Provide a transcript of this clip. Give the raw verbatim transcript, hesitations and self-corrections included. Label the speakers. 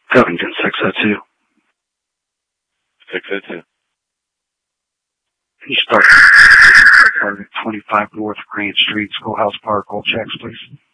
Speaker 1: Covington, six oh two.
Speaker 2: six oh two.
Speaker 1: Can you start target twenty-five North Grant Street, Schoolhouse Park, all checks, please?